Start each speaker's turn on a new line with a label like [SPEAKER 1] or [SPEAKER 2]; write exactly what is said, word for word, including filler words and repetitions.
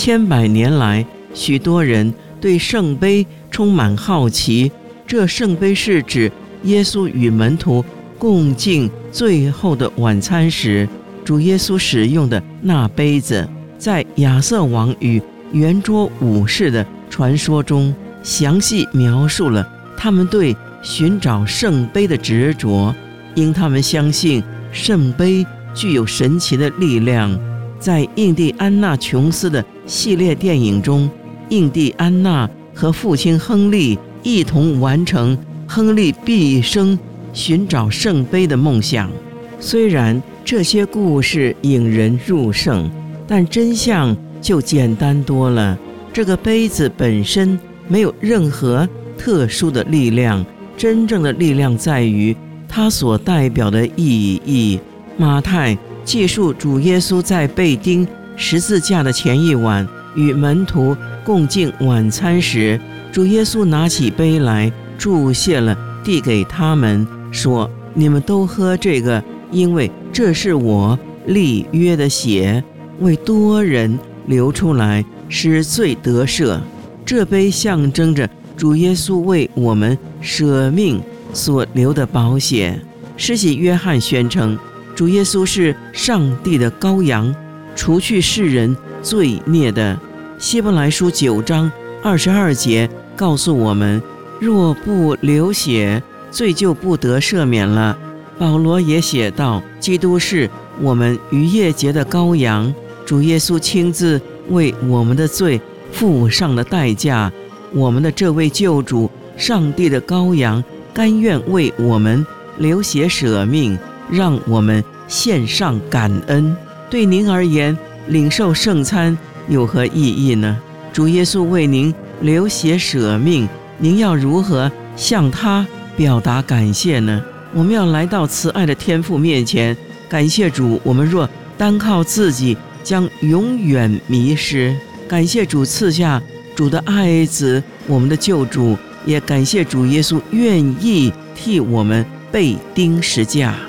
[SPEAKER 1] 千百年来，许多人对圣杯充满好奇。这圣杯是指耶稣与门徒共进最后的晚餐时，主耶稣使用的那杯子。在亚瑟王与圆桌武士的传说中，详细描述了他们对寻找圣杯的执着，因他们相信圣杯具有神奇的力量。在印第安纳琼斯的系列电影中，印第安纳和父亲亨利一同完成亨利毕生寻找圣杯的梦想。虽然这些故事引人入胜，但真相就简单多了。这个杯子本身没有任何特殊的力量，真正的力量在于它所代表的意义。马太记述主耶稣在被钉十字架的前一晚，与门徒共进晚餐时，主耶稣拿起杯来，注谢了，递给他们，说：你们都喝这个，因为这是我立约的血，为多人流出来，使罪得赦。这杯象征着主耶稣为我们舍命所流的宝血。施洗约翰宣称，主耶稣是上帝的羔羊，除去世人罪孽的。希伯来书九章二十二节告诉我们，若不流血，罪就不得赦免了。保罗也写道，基督是我们逾越节的羔羊，主耶稣亲自为我们的罪付上了代价。我们的这位救主，上帝的羔羊，甘愿为我们流血舍命，让我们献上感恩。对您而言，领受圣餐有何意义呢？主耶稣为您流血舍命，您要如何向他表达感谢呢？我们要来到慈爱的天父面前，感谢主。我们若单靠自己，将永远迷失。感谢主赐下主的爱子，我们的救主，也感谢主耶稣愿意替我们被钉十架。